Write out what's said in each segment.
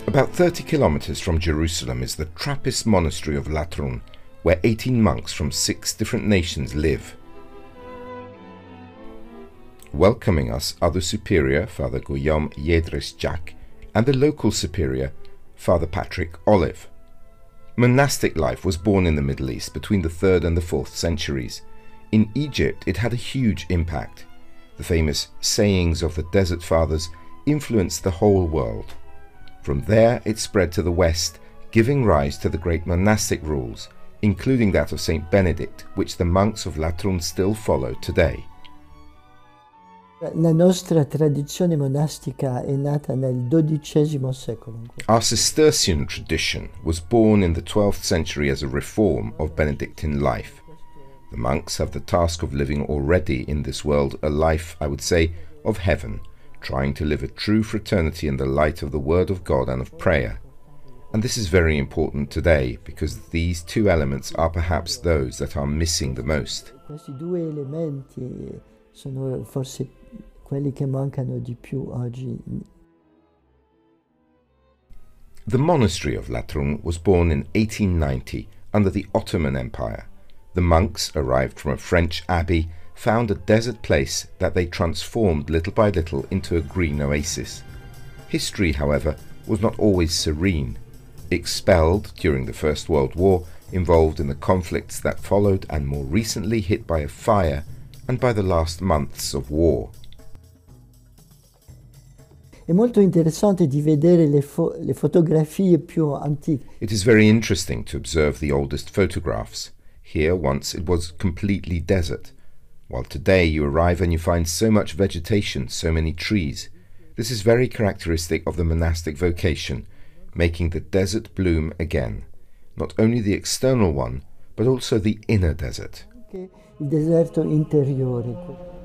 About 30 kilometers from Jerusalem is the Trappist monastery of Latrun, where 18 monks from 6 different nations live. Welcoming us are the superior, Father Guillaume Yedres-Jack, and the local superior, Father Patrick Olive. Monastic life was born in the Middle East between the 3rd and the 4th centuries. In Egypt it had a huge impact. The famous sayings of the Desert Fathers influenced the whole world. From there it spread to the West, giving rise to the great monastic rules, including that of Saint Benedict, which the monks of Latrun still follow today. La nostra tradizione monastica è nata nel XII secolo. Our Cistercian tradition was born in the 12th century as a reform of Benedictine life. The monks have the task of living already in this world a life, I would say, of heaven, trying to live a true fraternity in the light of the Word of God and of prayer. And this is very important today, because these two elements are perhaps those that are missing the most. Questi due elementi sono forse quelli che mancano di più oggi. The monastery of Latrun was born in 1890 under the Ottoman Empire. The monks, arrived from a French abbey, found a desert place that they transformed little by little into a green oasis. History, however, was not always serene. Expelled during the First World War, involved in the conflicts that followed, and more recently hit by a fire and by the last months of war. È molto interessante di vedere le fotografie più antiche. It is very interesting to observe the oldest photographs. Here once it was completely desert, while today you arrive and you find so much vegetation, so many trees. This is very characteristic of the monastic vocation, making the desert bloom again, not only the external one, but also the inner desert. Il deserto interiore.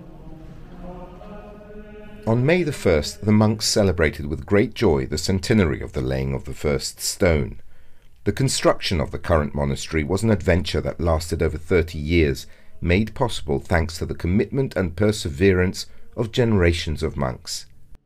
On May the 1st, the monks celebrated with great joy the centenary of the laying of the first stone. The construction of the current monastery was an adventure that lasted over 30 years, made possible thanks to the commitment and perseverance of generations of monks.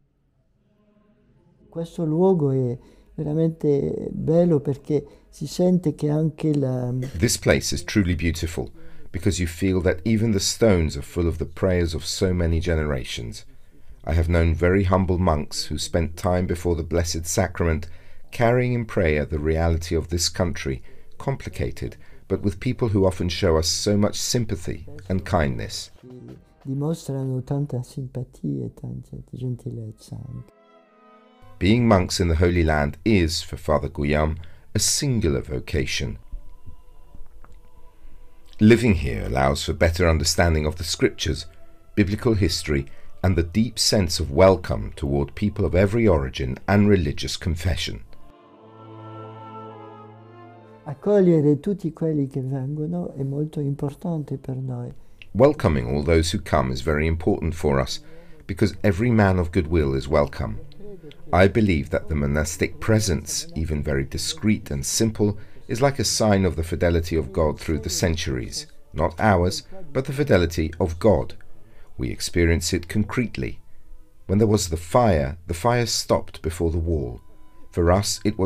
Questo luogo è veramente bello perché si sente che anche la... This place is truly beautiful because you feel that even the stones are full of the prayers of so many generations. I have known very humble monks who spent time before the Blessed Sacrament carrying in prayer the reality of this country, complicated, but with people who often show us so much sympathy and kindness. Dimostrano tanta simpatia e tanta gentilezza anche. Being monks in the Holy Land is, for Father Guillaume, a singular vocation. Living here allows for better understanding of the scriptures, biblical history, and the deep sense of welcome toward people of every origin and religious confession. Accogliere tutti quelli che vengono è molto importante per noi. Welcoming all those who come is very important for us, because every man of goodwill is welcome. I believe that the monastic presence, even very discreet and simple, is like a sign of the fidelity of God through the centuries, not ours, but the fidelity of God. We experience it concretely. When there was the fire stopped before the wall. For us it was